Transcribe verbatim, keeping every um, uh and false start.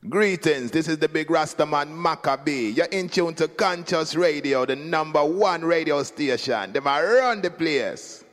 Greetings, this is the big Rastaman Maccabee. You're in tune to Conscious Radio, the number one radio station. They might run the place.